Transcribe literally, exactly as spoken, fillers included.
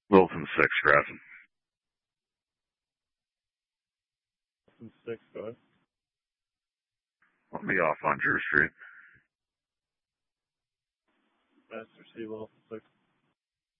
Wilson six, crossing. Wilson six, go ahead. Let me off on Drew Street. Master C, Wilson six.